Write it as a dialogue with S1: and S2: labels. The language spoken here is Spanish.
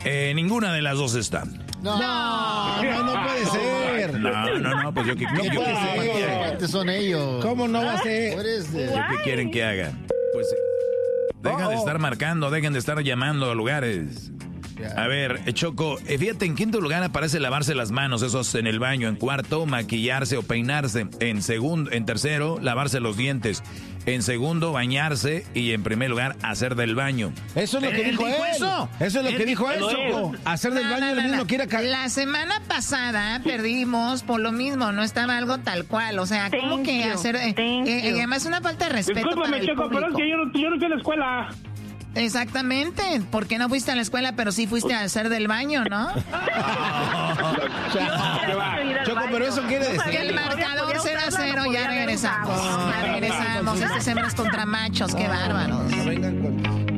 S1: Ninguna de las dos está.
S2: No puede ser.
S1: No, pues yo qué
S2: son ellos.
S3: ¿Cómo no va a ser?
S1: ¿Qué quieren que haga? Pues dejen de estar marcando, dejen de estar llamando a lugares. A ver, Choco, fíjate, en quinto lugar aparece lavarse las manos, eso es en el baño. En cuarto, maquillarse o peinarse. En tercero, lavarse los dientes. En segundo, bañarse. Y en primer lugar, hacer del baño.
S3: Eso es lo que dijo él. Eso es lo que dijo él, Choco. Hacer del baño el mismo quiere caer.
S4: La semana pasada perdimos por lo mismo, no estaba algo tal cual. O sea, ¿cómo que hacer? Además, es una falta de respeto.
S5: Discúlpame, Choco, pero es que yo no fui a la escuela.
S4: Exactamente, ¿por qué no fuiste a la escuela pero sí fuiste a hacer del baño, no?
S3: Choco, pero eso quiere decir...
S4: El marcador 0-0, ya regresamos. Estas hembras contra machos, qué bárbaros.